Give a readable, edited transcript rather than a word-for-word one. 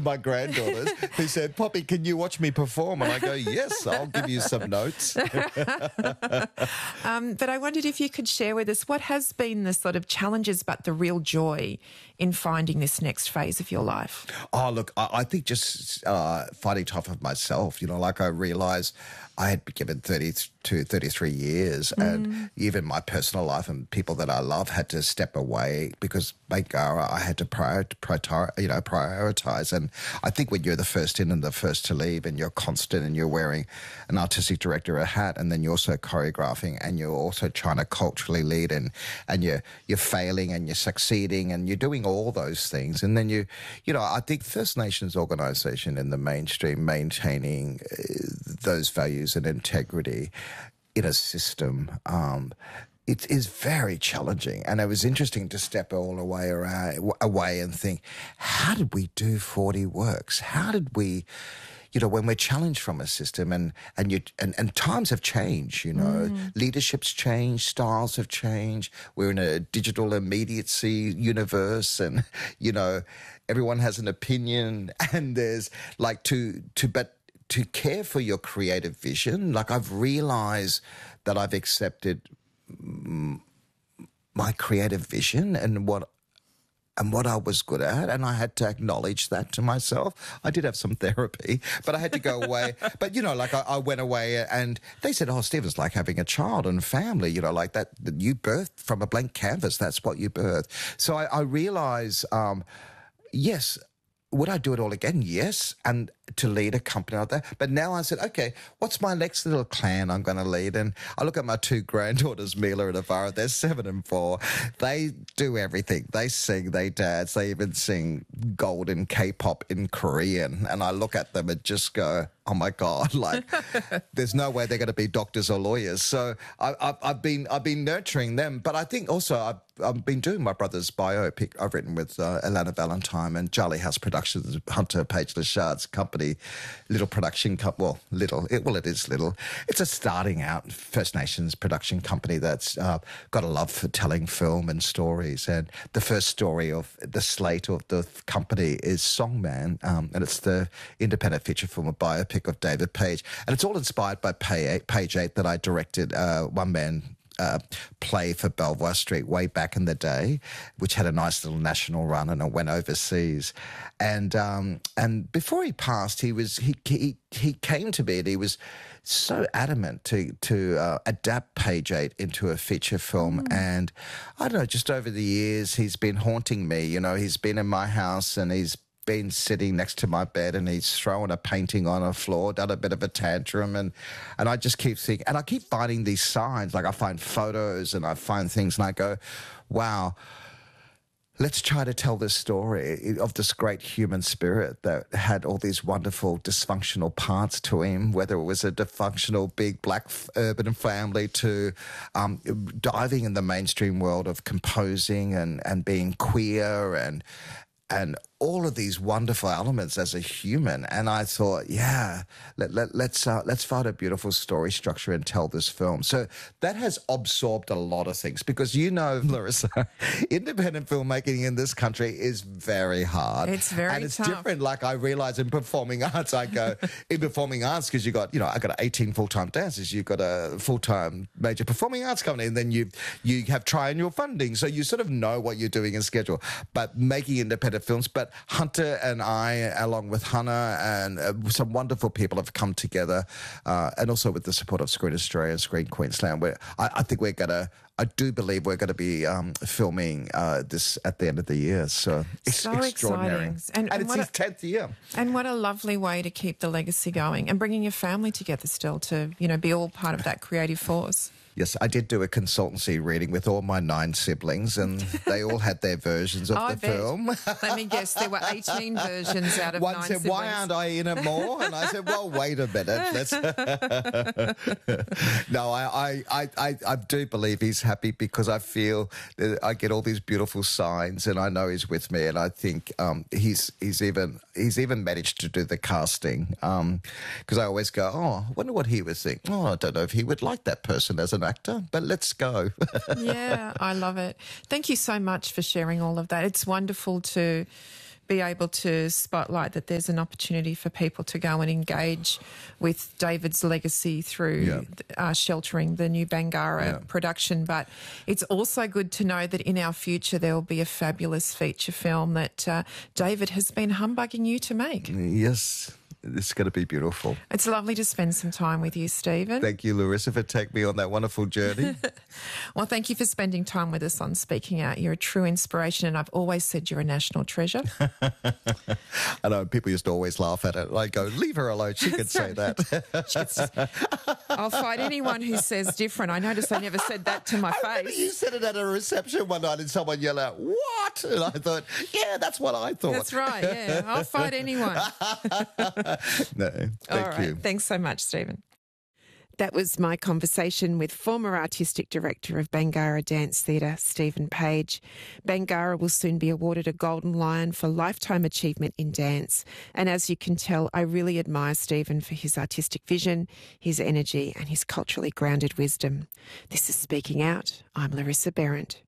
my granddaughters who said, Poppy, can you watch me perform? And I go, yes, I'll give you some notes. But I wondered if you could share with us what has been the sort of challenges but the real joy in finding this next phase of your life. Oh, look, I think just fighting tough of myself, like I realised I had been given 32, 33 years and even my personal life and people that I love had to step away because Bangarra, I had to prioritise. And I think when you're the first in and the first to leave and you're constant and you're wearing an artistic director hat and then you're also choreographing and you're also trying to culturally lead and you're failing and you're succeeding and you're doing all those things. And then I think First Nations organisation in the mainstream maintaining those values and integrity in a system, it is very challenging. And it was interesting to step all the way away and think, how did we do 40 Works? How did we, when we're challenged from a system and times have changed, leadership's changed, styles have changed. We're in a digital immediacy universe and, everyone has an opinion and there's like to care for your creative vision, like I've realised that I've accepted my creative vision and what I was good at, and I had to acknowledge that to myself. I did have some therapy, but I had to go away. But, I went away and they said, oh, Steve, it's like having a child and family, like that you birthed from a blank canvas. That's what you birthed. So I realised, yes, would I do it all again? Yes. And to lead a company like that. But now I said, okay, what's my next little clan I'm going to lead? And I look at my two granddaughters, Mila and Avara, they're 7 and 4. They do everything. They sing, they dance, they even sing golden K-pop in Korean. And I look at them and just go, oh my God, like there's no way they're going to be doctors or lawyers. So I've been nurturing them. But I think also I've been doing my brother's biopic I've written with Alana Valentine and Charlie House Productions, Hunter Page Lashard's company, little production company. Well, it is little. It's a starting out First Nations production company that's got a love for telling film and stories. And the first story of the slate of the company is Songman, and it's the independent feature film, a biopic of David Page. And it's all inspired by Page 8 that I directed, one-man play for Belvoir Street way back in the day, which had a nice little national run and it went overseas. And before he passed, he came to me and he was so adamant to adapt Page 8 into a feature film. And I don't know, just over the years, he's been haunting me. He's been in my house and he's been sitting next to my bed and he's thrown a painting on a floor, done a bit of a tantrum, and I just keep thinking, and I keep finding these signs, like I find photos and I find things and I go, wow, let's try to tell this story of this great human spirit that had all these wonderful dysfunctional parts to him, whether it was a dysfunctional big black urban family to diving in the mainstream world of composing and being queer and all of these wonderful elements as a human. And I thought, yeah, let's find a beautiful story structure and tell this film. So that has absorbed a lot of things because, Larissa, independent filmmaking in this country is very hard. It's very And it's tough. different. Like I realize in performing arts, I go, in performing arts, because I got 18 full-time dancers, you've got a full-time major performing arts company, and then you have triennial funding. So you sort of know what you're doing and schedule. But making independent films, but Hunter and I, along with Hannah and some wonderful people, have come together, and also with the support of Screen Australia and Screen Queensland, where I do believe we're going to be filming this at the end of the year. So it's So extraordinary. exciting. And it's his 10th year. And what a lovely way to keep the legacy going and bringing your family together still to, be all part of that creative force. Yes, I did do a consultancy reading with all my 9 siblings, and they all had their versions of I the bet. film. Let me guess, there were 18 versions out of One 9 said, siblings. why aren't I in it more? And I said, well, wait a minute. No, I do believe he's happy because I feel that I get all these beautiful signs and I know he's with me. And I think he's even managed to do the casting because I always go, oh, I wonder what he would think. Oh, I don't know if he would like that person as an actor, but let's go. Yeah, I love it. Thank you so much for sharing all of that. It's wonderful to be able to spotlight that there's an opportunity for people to go and engage with David's legacy through sheltering the new Bangarra production. But it's also good to know that in our future there will be a fabulous feature film that David has been humbugging you to make. Yes. It's going to be beautiful. It's lovely to spend some time with you, Stephen. Thank you, Larissa, for taking me on that wonderful journey. Well, thank you for spending time with us on Speaking Out. You're a true inspiration, and I've always said you're a national treasure. I know people used to always laugh at it. I go, leave her alone. She could say that. I'll fight anyone who says different. I noticed they never said that to my face. You said it at a reception one night and someone yelled out, "What?" And I thought, yeah, that's what I thought. That's right, yeah. I'll fight anyone. No, thank you. Thanks so much, Stephen. That was my conversation with former Artistic Director of Bangarra Dance Theatre, Stephen Page. Bangarra will soon be awarded a Golden Lion for Lifetime Achievement in Dance. And as you can tell, I really admire Stephen for his artistic vision, his energy and his culturally grounded wisdom. This is Speaking Out. I'm Larissa Behrendt.